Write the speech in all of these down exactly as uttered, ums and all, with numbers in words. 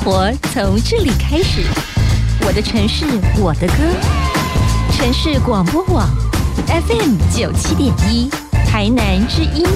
活从这里开始，我的城市，我的歌，城市广播网 F M 九七点一，台南之音。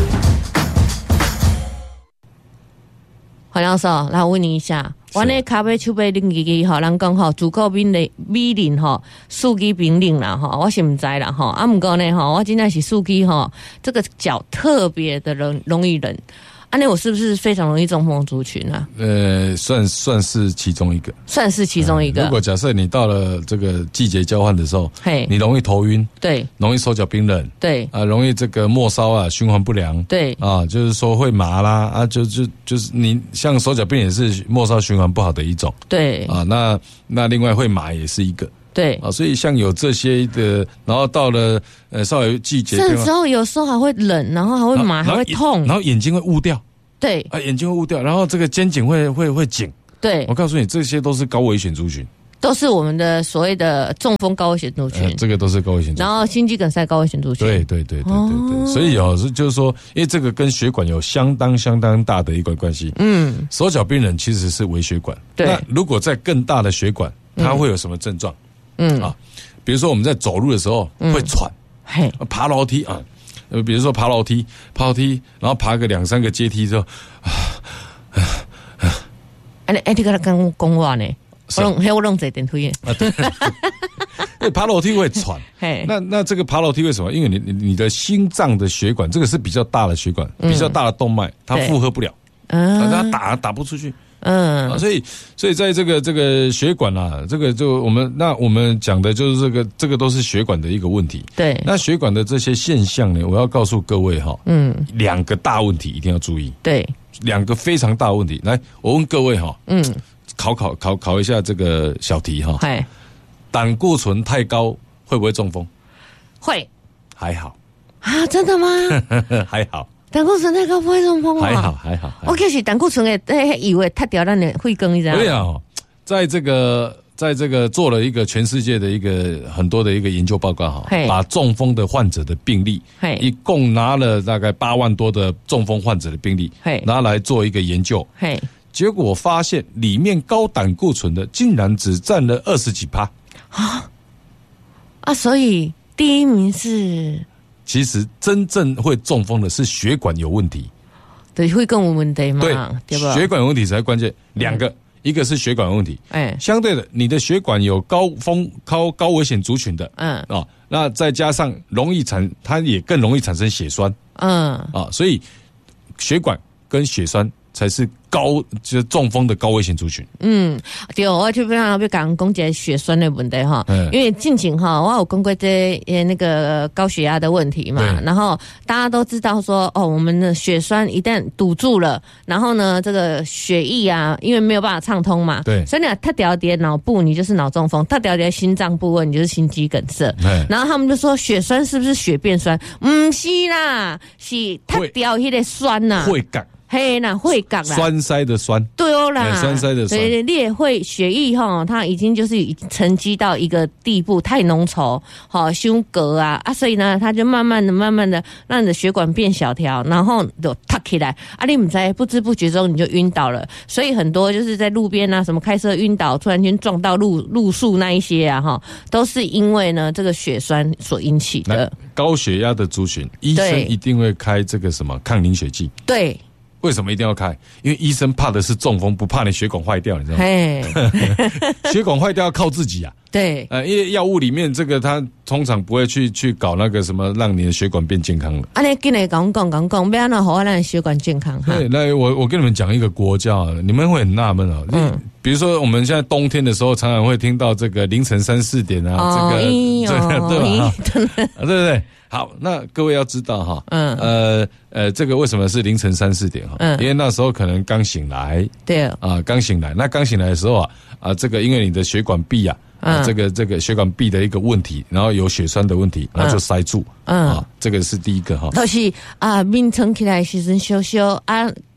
黄教授，来问你一下，我那咖啡手杯零几几哈，人讲哈，主口米的米林哈，数据平零啦哈，我是唔知啦哈，啊唔过呢哈，我今天是数据哈，这个脚特别的容容易冷。啊，那我是不是非常容易中风族群啊？ 呃，算算是其中一个， 算是其中一个。 嗯、如果假设你到了这个季节交换的时候，嘿，你容易头晕， 对， 容易手脚冰冷， 对， 啊，容易这个末梢啊循环不良， 对， 啊，就是说会麻啦，啊，就就就是你像手脚冰也是末梢循环不好的一种， 对， 啊，那那另外会麻也是一个。 对啊，所以像有这些的，然后到了呃稍微季节变化， 甚至有时候还会冷，然后还会麻，还会痛， 然后眼睛会雾掉， 对啊，眼睛会雾掉，然后这个肩颈会会会紧， 对， 我告诉你，这些都是高危险族群， 都是我们的所谓的中风高危险族群， 呃、这个都是高危险族群， 然后心肌梗塞高危险族群， 对对对对对对，哦、所以哦，就是说，因为这个跟血管有相当相当大的一个关系，嗯，手脚冰冷其实是微血管，对，那如果在更大的血管，它会有什么症状？嗯啊。比如说我们在走路的时候会喘，嘿、嗯，爬楼梯啊，呃，比如说爬楼梯，爬楼梯，然后爬个两三个阶梯之后，啊啊啊！哎哎，这个跟讲话呢，我弄我弄这电梯啊， 对，对，爬楼梯会喘，那那这个爬楼梯为什么？因为你你你的心脏的血管，这个是比较大的血管，比较大的动脉，它负荷不了，嗯，它打打不出去。嗯、啊，所以，所以在这个这个血管啊，这个就我们那我们讲的就是这个这个都是血管的一个问题。 对， 那血管的这些现象呢，我要告诉各位哈，嗯，两个大问题一定要注意。 对， 两个非常大的问题。来，我问各位哈，嗯，考考考考一下这个小题哈。嗨，胆固醇太高会不会中风？ 会， 还好啊，真的吗？ 还好。 胆固醇太高不会中风啊？ 还好还好。 我就是胆固醇的，诶，以为它掉咱的肺根一样。 对啊，在这个在这个做了一个全世界的一个很多的一个研究报告哈，把中风的患者的病例，一共拿了大概八万多的中风患者的病例，拿来做一个研究，结果发现里面高胆固醇的竟然只占了二十几趴啊啊！所以第一名是。 其实真正会中风的是血管有问题， 对，会更有问题嘛？ 对， 对吧？ 血管有问题才是关键。两个，嗯、一个是血管有问题，哎，相对的，你的血管有高风高高危险族群的，嗯啊、哦，那再加上容易产，它也更容易产生血栓，嗯啊，所以血管跟血栓才是高就是中风的高危险族群。嗯， 对，我就非常要讲讲这血栓的问题哈，因为近前哈，我有讲过这呃那个高血压的问题嘛，然后大家都知道说哦，我们的血栓一旦堵住了，然后呢，这个血液啊，因为没有办法畅通嘛，对，所以呢，它掉在脑部你就是脑中风，它掉在心脏部位你就是心肌梗塞。然后他们就说血栓是不是血变栓？不是啦，是它掉那个栓呐， 会干。 嘿，那会港啦， 栓塞的栓， 对哦啦， 栓塞的栓， 对，裂会血液哈，它已经就是已经沉积到一个地步，太浓稠，好胸隔啊啊，所以呢，它就慢慢的、慢慢的让你的血管变小条，然后就塌起来，啊，你们在不知不觉中你就晕倒了，所以很多就是在路边啊，什么开车晕倒，突然间撞到路路树那一些啊，哈，都是因为呢这个血栓所引起的。 高血压的族群，医生一定会开这个什么抗凝血剂。 对。 为什么一定要开？因为医生怕的是中风，不怕你血管坏掉，你知道吗？血管坏掉要靠自己啊。 对， 呃，因为药物里面这个它通常不会去去搞那个什么让你的血管变健康了。 啊，你跟你讲讲讲讲，不要那好让你血管健康哈。 对，那我我跟你们讲一个国家，你们会很纳闷哦。嗯，比如说我们现在冬天的时候，常常会听到这个凌晨三四点啊，哦、这个、哦、这个对吧？对不对？好，那各位要知道哈，嗯，呃呃，这个为什么是凌晨三四点哈？嗯，因为那时候可能刚醒来，对啊，刚醒来，那刚醒来的时候啊，啊，这个因为你的血管壁啊，啊，这个这个血管壁的一个问题，然后有血栓的问题，然后就塞住，嗯，啊，这个是第一个哈。 就是啊，眠床起来时阵烧烧啊，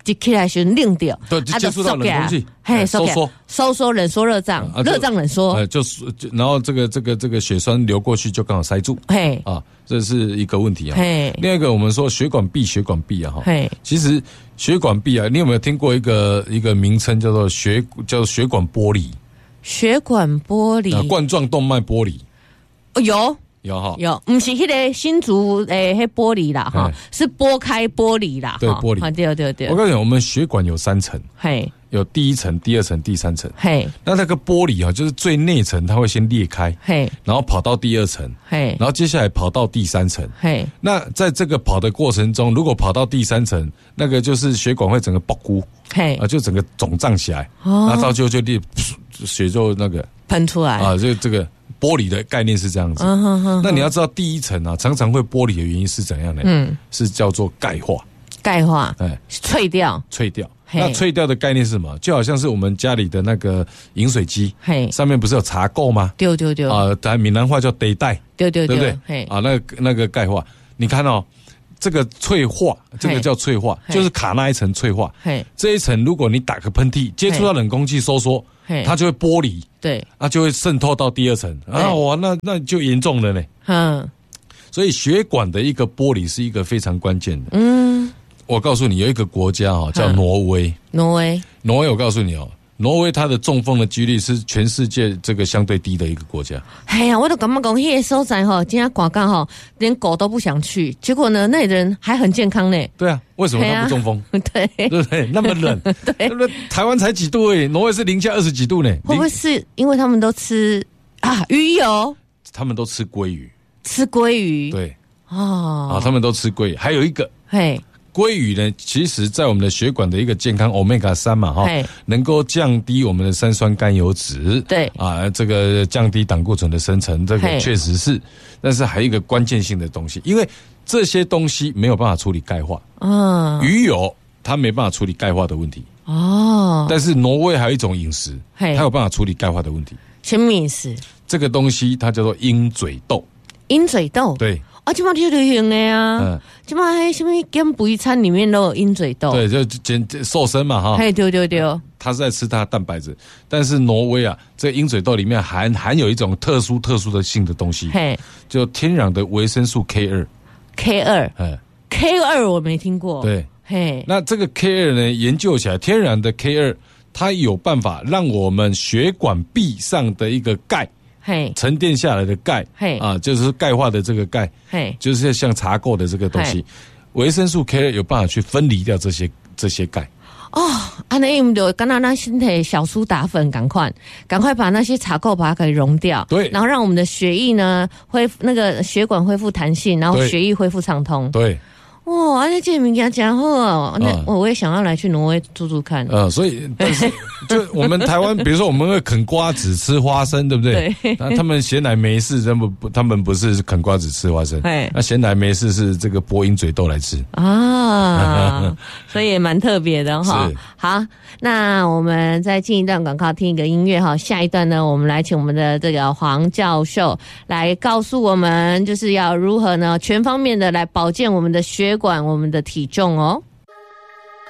一起来时冷掉， 对，就接触到冷空气， 嘿，收缩收缩冷缩热胀，热胀冷缩， 呃，就就然后这个这个这个血栓流过去就刚好塞住，嘿啊，这是一个问题啊。嘿，另外一个我们说血管壁，血管壁啊，哈，嘿，其实血管壁啊，你有没有听过一个一个名称叫做血叫做血管剥离？ 血管剥离， 啊、冠状动脉剥离， 哦，有。 有哈， 有，不是那个新竹诶，那玻璃啦哈，是剥开玻璃啦， 对，玻璃， 对对对。 我告诉你，我们血管有三层， 嘿， 有第一层、第二层、第三层， 嘿。 那那个玻璃啊，就是最内层，它会先裂开，嘿，然后跑到第二层，嘿，然后接下来跑到第三层，嘿。那在这个跑的过程中，如果跑到第三层，那个就是血管会整个爆箍，嘿，啊，就整个肿胀起来，哦，然后到最后就裂，血就那个喷出来啊，就这个。玻璃的概念是这样子，嗯哼哼，那你要知道第一层啊，常常会玻璃的原因是怎样呢？嗯，是叫做钙化， 钙化，哎，脆掉， 脆掉。那脆掉的概念是什么？就好像是我们家里的那个饮水机，嘿，上面不是有茶垢吗？ 丢丢丢啊，在闽南话叫得带， 丢丢对不对？嘿啊，那个那个钙化，你看哦，这个脆化，这个叫脆化，就是卡那一层脆化。嘿，这一层如果你打个喷嚏，接触到冷空气收缩。它就会剥离， 对， 那就会渗透到第二层啊，哇，那那就严重了呢。嗯，所以血管的一个剥离是一个非常关键的。嗯，我告诉你，有一个国家哦，叫挪威。 挪威， 挪威，我告诉你哦，挪威它的中风的几率是全世界这个相对低的一个国家。 哎呀，我都感觉讲那个所在哈，今天广告哈，连狗都不想去，结果呢，那里的人还很健康呢。 对啊。为什么他不中风？ 对对不对？那么冷，对不对？台湾才几度而已，挪威是零下二十几度呢。 会不会是因为他们都吃啊鱼油？ 他们都吃鲑鱼， 吃鲑鱼。 对哦，啊，他们都吃鲑鱼。还有一个，嘿，鲑鱼呢，其实在我们的血管的一个健康 omega 三嘛，哈，能够降低我们的三酸甘油酯。对啊，这个降低胆固醇的生成，这个确实是。但是还有一个关键性的东西，因为这些东西没有办法处理钙化。嗯，鱼油它没办法处理钙化的问题。哦，但是挪威还有一种饮食，它有办法处理钙化的问题。 什么饮食？ 这个东西它叫做鹰嘴豆。 鹰嘴豆， 对。 啊，这嘛就流行的呀，嗯，这嘛还什么减肥餐里面都有鹰嘴豆， 对，就减瘦身嘛，哈， 嘿，对对对， 他是在吃它的蛋白质，但是挪威啊，这个鹰嘴豆里面含含有一种特殊特殊的性的东西，嘿，就天然的维生素 K 二 ，K 二，哎 ，K 二我没听过， 对，嘿，那这个 K 二呢，研究起来，天然的 K 二，它有办法让我们血管壁上的一个钙。嘿，沉淀下来的钙，嘿啊，就是钙化的这个钙，嘿，就是像茶垢的这个东西，维生素 K 二有办法去分离掉这些这些钙。 哦，啊，那我们就刚刚那身体小苏打粉，赶快赶快把那些茶垢把它给溶掉，对，然后让我们的血液呢恢复那个血管恢复弹性，然后血液恢复畅通， 对。 哇，而且这名家讲好哦，那我我也想要来去挪威住住看。 呃，所以但是就我们台湾，比如说我们会啃瓜子、吃花生，对不对？对。那他们咸奶没事，他们不，他们不是啃瓜子、吃花生。对。那咸奶没事是这个剥鹰嘴豆来吃啊，所以也蛮特别的哈。好，那我们再进一段广告，听一个音乐哈。下一段呢，我们来请我们的这个黄教授来告诉我们，就是要如何呢全方面的来保健我们的血管、我们的体重哦。